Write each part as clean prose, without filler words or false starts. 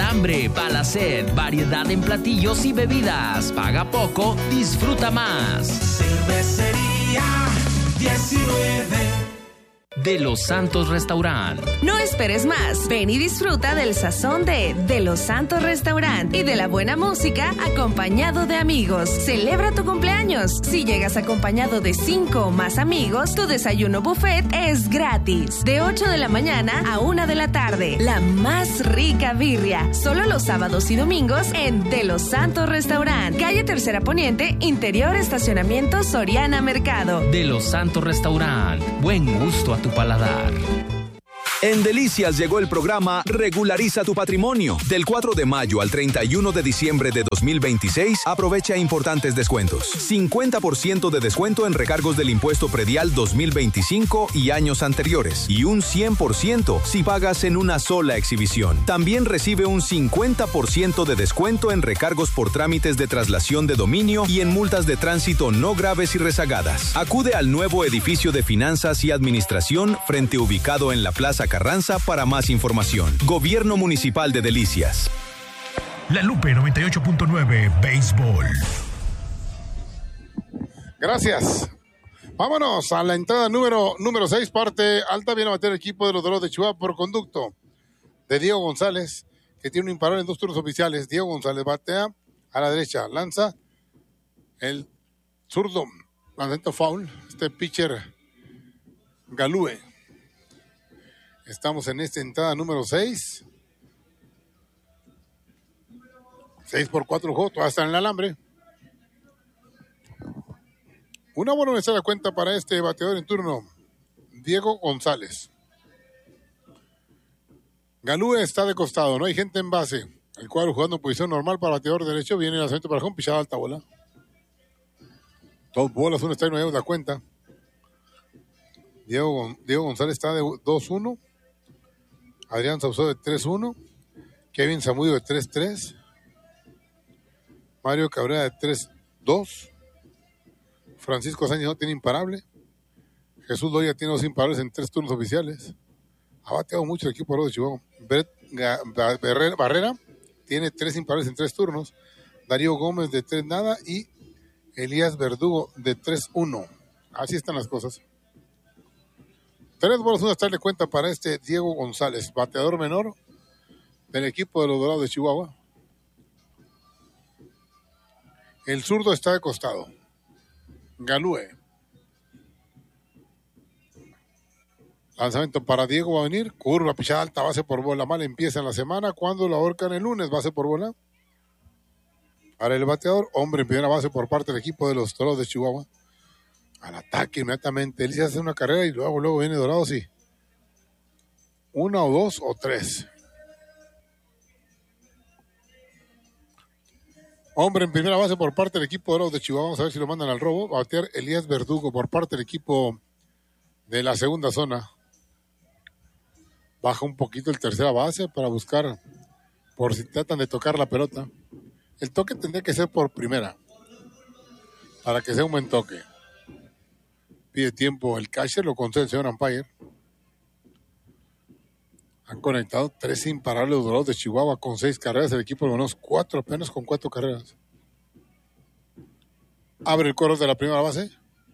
hambre, para la sed, variedad en platillos y bebidas. Paga poco, disfruta más. Cervecería 19 De Los Santos Restaurant. No esperes más. Ven y disfruta del sazón de Los Santos Restaurant y de la buena música acompañado de amigos. Celebra tu cumpleaños. Si llegas acompañado de 5 o más amigos, tu desayuno buffet es gratis. De 8 de la mañana a 1 de la tarde. La más rica birria. Solo los sábados y domingos en De Los Santos Restaurant. Calle Tercera Poniente, interior estacionamiento Soriana Mercado. De Los Santos Restaurant. Buen gusto a tu paladar. En Delicias llegó el programa Regulariza tu Patrimonio. Del 4 de mayo al 31 de diciembre de 2026, aprovecha importantes descuentos. 50% de descuento en recargos del impuesto predial 2025 y años anteriores. Y un 100% si pagas en una sola exhibición. También recibe un 50% de descuento en recargos por trámites de traslación de dominio y en multas de tránsito no graves y rezagadas. Acude al nuevo edificio de finanzas y administración frente ubicado en la Plaza Carranza para más información. Gobierno Municipal de Delicias. La Lupe 98.9 Béisbol. Gracias. Vámonos a la entrada número 6, parte alta. Viene a bater el equipo de los Dorados de Chihuahua por conducto de Diego González, que tiene un imparable en 2 turnos oficiales. Diego González batea a la derecha, lanza el zurdo, lanzamiento foul, pitcher Galúe. Estamos en esta entrada número 6. 6-4 el juego, todavía está en el alambre. Una buena vez la cuenta para este bateador en turno, Diego González. Galúe está de costado, no hay gente en base. El cuadro jugando en posición normal para bateador derecho. Viene el lanzamiento para home, pichada alta bola. 2 bolas, un strike, no hay la cuenta. Diego González está de 2-1. Adrián Saucedo de 3-1. Kevin Zamudio de 3-3. Mario Cabrera de 3-2. Francisco Sánchez no tiene imparable. Jesús Loya tiene 2 imparables en 3 turnos oficiales. Ha bateado mucho el equipo de Chihuahua. Brett Barrera tiene 3 imparables en 3 turnos. Darío Gómez de 3 nada y Elías Verdugo de 3-1. Así están las cosas. 3 bolas, una tarde cuenta para este Diego González, bateador menor del equipo de los Dorados de Chihuahua. El zurdo está de costado. Galúe. Lanzamiento para Diego, va a venir. Curva, pichada alta, base por bola. Mal empieza en la semana. Cuando lo ahorcan el lunes, base por bola. Para el bateador, hombre en primera base por parte del equipo de los Dorados de Chihuahua. Al ataque inmediatamente. Él se hace una carrera y luego viene Dorado, sí. 1 o 2 o 3. Hombre en primera base por parte del equipo Dorados de Chihuahua. Vamos a ver si lo mandan al robo. Va a batear Elías Verdugo por parte del equipo de la segunda zona. Baja un poquito el tercera base para buscar por si tratan de tocar la pelota. El toque tendría que ser por primera para que sea un buen toque. Pide tiempo el catcher, lo concede el señor umpire. Han conectado 3 imparables los Dorados de Chihuahua con 6 carreras. El equipo de menos 4 apenas con 4 carreras. Abre el coro de la primera base.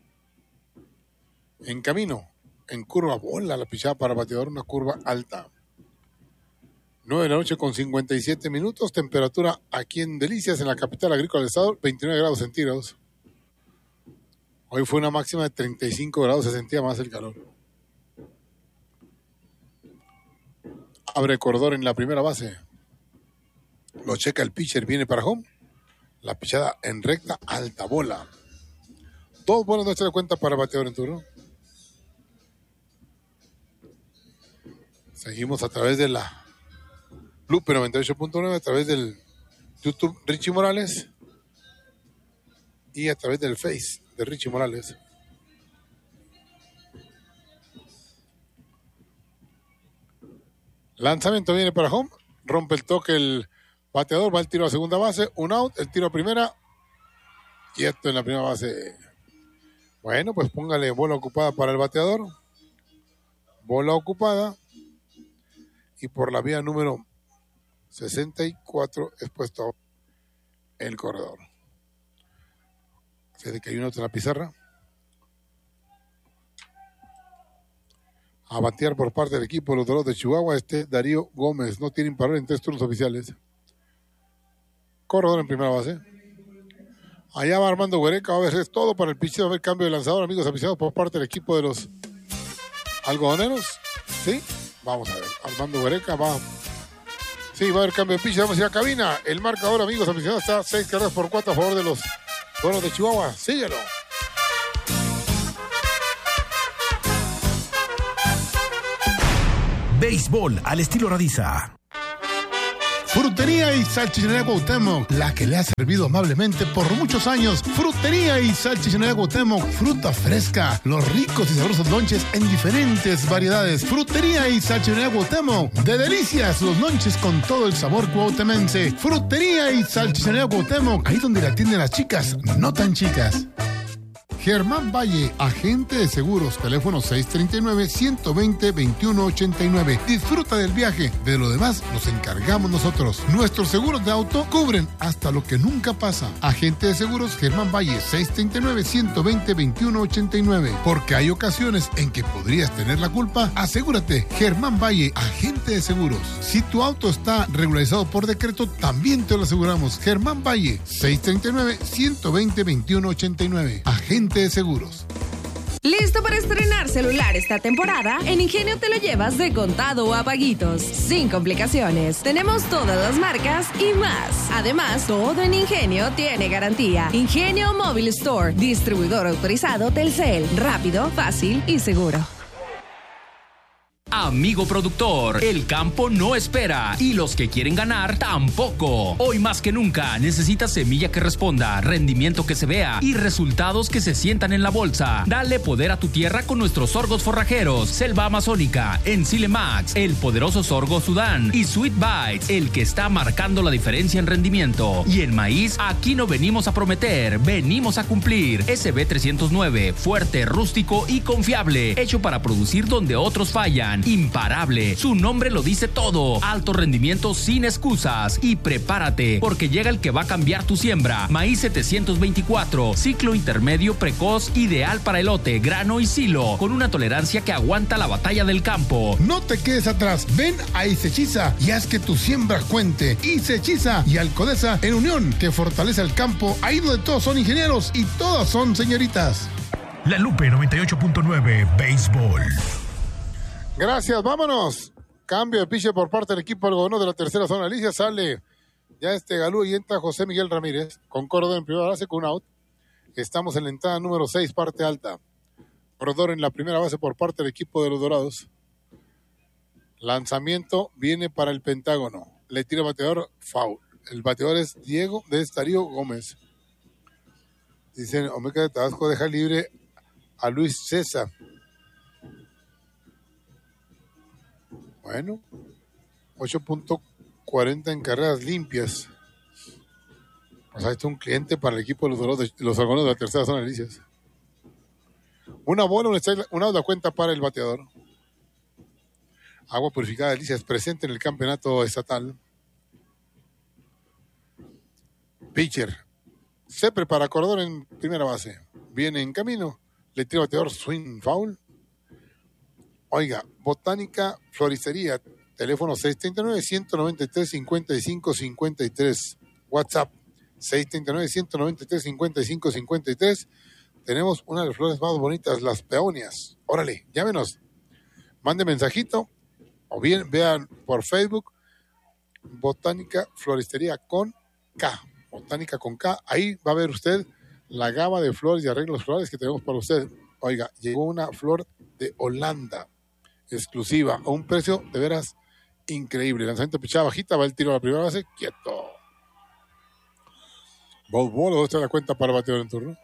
En camino, en curva, bola la pichada para el bateador, una curva alta. 9 de la noche con 57 minutos. Temperatura aquí en Delicias, en la capital agrícola del estado, 29 grados centígrados. Hoy fue una máxima de 35 grados, se sentía más el calor. Abre corredor en la primera base. Lo checa el pitcher, viene para home. La pichada en recta, alta bola. 2 bolas, no se da cuenta para el bateador en turno. Seguimos a través de la Lupe 98.9, a través del YouTube Richie Morales y a través del Face de Richie Morales. Lanzamiento viene para home, rompe el toque el bateador, va el tiro a segunda base, un out, el tiro a primera, quieto en la primera base. Bueno, pues póngale bola ocupada para el bateador, bola ocupada, y por la vía número 64 es puesto el corredor. Se ve que hay una otra en la pizarra. A batear por parte del equipo de los Dorados de Chihuahua, Darío Gómez. No tiene imparable en 3 turnos oficiales. Corredor en primera base. Allá va Armando Huereca. Va a ver, es todo para el picheo. Va a haber cambio de lanzador, amigos aficionados, por parte del equipo de los algodoneros. ¿Sí? Vamos a ver. Armando Huereca va. Sí, va a haber cambio de picheo. Vamos a ir a cabina. El marcador, amigos aficionados, está 6 carreras por 4 a favor de los Dorados de Chihuahua. Síguelo. Béisbol al estilo Radiza. Frutería y Salchichonería Cuauhtémoc, la que le ha servido amablemente por muchos años. Frutería y Salchichonería Cuauhtémoc, fruta fresca, los ricos y sabrosos lonches en diferentes variedades. Frutería y Salchichonería Cuauhtémoc, de delicias los lonches con todo el sabor cuauhtemense. Frutería y Salchichonería Cuauhtémoc, ahí donde la atienden las chicas, no tan chicas. Germán Valle, agente de seguros, teléfono 639-120-2189. Disfruta del viaje, de lo demás nos encargamos nosotros. Nuestros seguros de auto cubren hasta lo que nunca pasa. Agente de seguros Germán Valle, 639-120-2189. Porque hay ocasiones en que podrías tener la culpa. Asegúrate, Germán Valle, agente de seguros. Si tu auto está regularizado por decreto, también te lo aseguramos. Germán Valle, 639-120-2189. Agente de seguros. ¿Listo para estrenar celular esta temporada? En Ingenio te lo llevas de contado o a paguitos, sin complicaciones. Tenemos todas las marcas y más. Además, todo en Ingenio tiene garantía. Ingenio Mobile Store, distribuidor autorizado Telcel. Rápido, fácil y seguro. Amigo productor, el campo no espera y los que quieren ganar tampoco. Hoy más que nunca necesitas semilla que responda, rendimiento que se vea y resultados que se sientan en la bolsa. Dale poder a tu tierra con nuestros sorgos forrajeros, Selva Amazónica, Ensile Max, el poderoso sorgo Sudán y Sweet Bites, el que está marcando la diferencia en rendimiento. Y en maíz, aquí no venimos a prometer, venimos a cumplir. SB 309, fuerte, rústico y confiable, hecho para producir donde otros fallan. Imparable, su nombre lo dice todo. Alto rendimiento sin excusas. Y prepárate, porque llega el que va a cambiar tu siembra. Maíz 724, ciclo intermedio precoz, ideal para elote, grano y silo, con una tolerancia que aguanta la batalla del campo. No te quedes atrás, ven a Isechiza y haz que tu siembra cuente. Isechiza y Alcodesa en unión, que fortalece el campo, ahí donde todos son ingenieros y todas son señoritas. La Lupe 98.9 Béisbol. Gracias, vámonos. Cambio de piche por parte del equipo algodonero de la tercera zona. Alicia sale ya Galú y entra José Miguel Ramírez con corredor en primera base con un out. Estamos en la entrada número 6, parte alta. Corredor en la primera base por parte del equipo de los Dorados. Lanzamiento viene para el Pentágono. Le tira el bateador, foul. El bateador es Darío Gómez. Dicen, Omega de Tabasco deja libre a Luis César. Bueno, 8.40 en carreras limpias. O sea, esto es un cliente para el equipo de los algodoneros de la tercera zona de Delicias. Una bola, una da cuenta para el bateador. Agua purificada de Delicias presente en el campeonato estatal. Pitcher. Se prepara corredor en primera base. Viene en camino. Le tira bateador, swing, foul. Oiga, Botánica Floristería, teléfono 639-193-5553, WhatsApp 639-193-5553. Tenemos una de las flores más bonitas, las peonias. Órale, llámenos, mande mensajito o bien vean por Facebook Botánica Floristería con K, Botánica con K. Ahí va a ver usted la gama de flores y arreglos florales que tenemos para usted. Oiga, llegó una flor de Holanda exclusiva a un precio de veras increíble. Lanzamiento pichada bajita, va el tiro a la primera base, quieto. Ball, ¿dónde está la cuenta para el bateador en turno?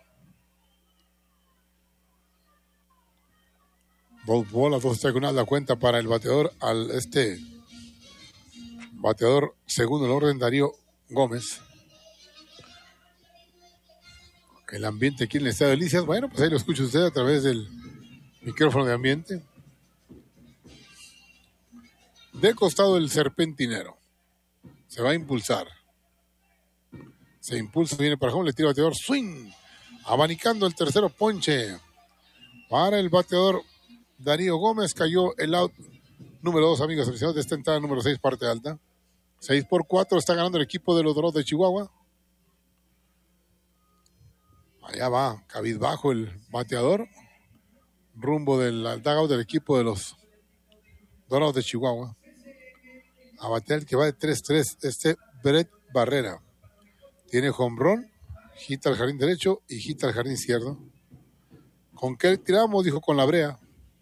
Ball, a dos diagonal la cuenta para el bateador bateador segundo en el orden, Darío Gómez. El ambiente aquí en el Estadio Delicias, bueno, pues ahí lo escucha usted a través del micrófono de ambiente. De costado el Serpentinero. Se va a impulsar. Se impulsa, viene para home, le tira el bateador, swing. Abanicando el tercero ponche. Para el bateador Darío Gómez, cayó el out número 2, amigos aficionados, de esta entrada número 6, parte alta. 6-4 está ganando el equipo de los Dorados de Chihuahua. Allá va, cabizbajo el bateador, rumbo del dugout del equipo de los Dorados de Chihuahua. A batear el que va de 3-3, Brett Barrera. Tiene home run, hita al jardín derecho y hita al jardín izquierdo. ¿Con qué tiramos? Dijo con la brea.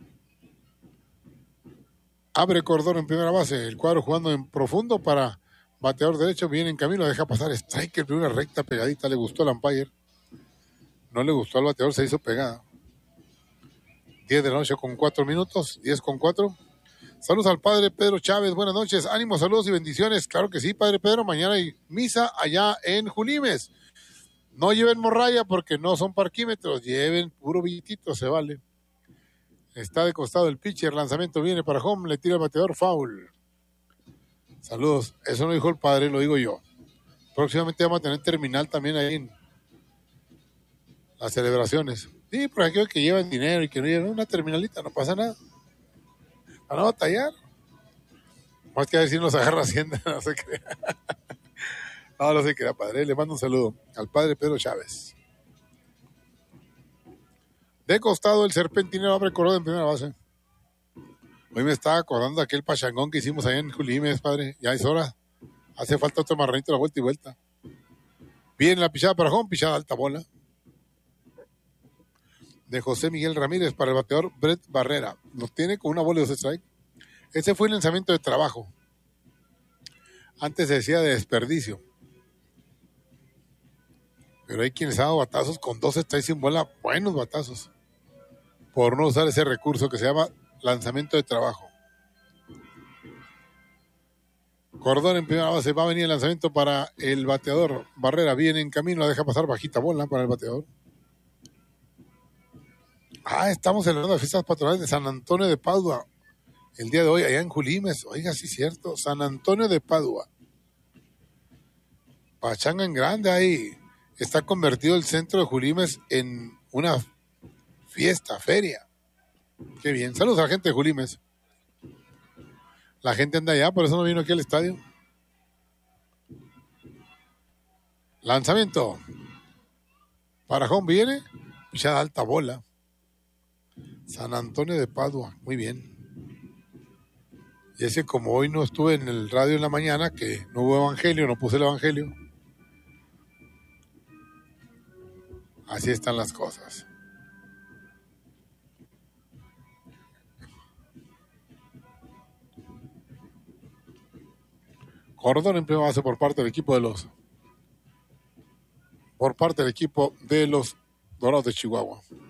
Abre Cordón en primera base. El cuadro jugando en profundo para bateador derecho. Viene en camino, deja pasar strike en primera recta pegadita. Le gustó al umpire. No le gustó al bateador, se hizo pegada. 10 de la noche con 4 minutos. 10:04. Saludos al padre Pedro Chávez. Buenas noches. Ánimo, saludos y bendiciones. Claro que sí, padre Pedro. Mañana hay misa allá en Julimes. No lleven morralla porque no son parquímetros. Lleven puro billetito, se vale. Está de costado el pitcher. Lanzamiento viene para home. Le tira el bateador, foul. Saludos. Eso no dijo el padre, lo digo yo. Próximamente vamos a tener terminal también ahí en las celebraciones. Sí, por aquellos que llevan dinero y que no llevan una terminalita, no pasa nada. Van a batallar. Más que a ver si nos agarra Hacienda, no se crea. No se crea, padre. Le mando un saludo al padre Pedro Chávez. De costado, el serpentinero abre Cordón en primera base. Hoy me estaba acordando de aquel pachangón que hicimos allá en Julimes, padre. Ya es hora. Hace falta otro marranito, la vuelta y vuelta. Viene la pichada para home, pichada alta bola. De José Miguel Ramírez para el bateador Brett Barrera. Lo tiene con una bola de strike. Ese fue el lanzamiento de trabajo. Antes se decía de desperdicio. Pero hay quienes han dado batazos con 2 strikes sin bola, buenos batazos. Por no usar ese recurso que se llama lanzamiento de trabajo. Cordón en primera base, va a venir el lanzamiento para el bateador. Barrera viene en camino, la deja pasar bajita bola para el bateador. Estamos celebrando las fiestas patronales de San Antonio de Padua. El día de hoy, allá en Julimes. Oiga, sí es cierto, San Antonio de Padua. Pachanga en grande ahí. Está convertido el centro de Julimes en una fiesta, feria. Qué bien. Saludos a la gente de Julimes. La gente anda allá, por eso no vino aquí al estadio. Lanzamiento. Para home viene. Pichada alta bola. San Antonio de Padua. Muy bien. Y ese, como hoy no estuve en el radio en la mañana, que no hubo evangelio, no puse el evangelio. Así están las cosas. Cordón en primera base por parte del equipo de los Dorados de Chihuahua.